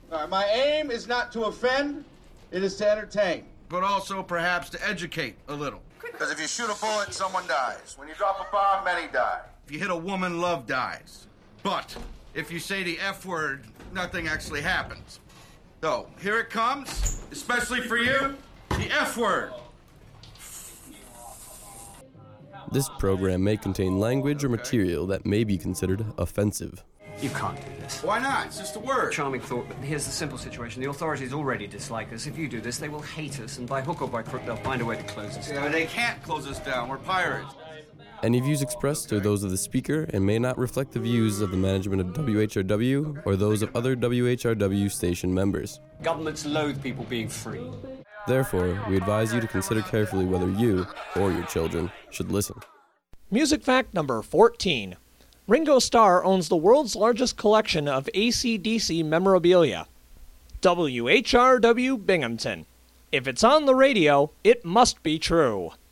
My aim is not to offend, it is to entertain. But also perhaps to educate a little. Because if you shoot a bullet, someone dies. When you drop a bomb, many die. If you hit a woman, love dies. But if you say the F word, nothing actually happens. So, here it comes, especially for you, the F word. This program may contain language or material that may be considered offensive. You can't do this. Why not? It's just a word. Charming thought, but here's the simple situation. The authorities already dislike us. If you do this, they will hate us, and by hook or by crook, they'll find a way to close us down. Yeah, they can't close us down. We're pirates. Any views expressed are those of the speaker and may not reflect the views of the management of WHRW or those of other WHRW station members. Governments loathe people being free. Therefore, we advise you to consider carefully whether you, or your children, should listen. Music fact number 14. Ringo Starr owns the world's largest collection of AC/DC memorabilia. WHRW Binghamton. If it's on the radio, it must be true.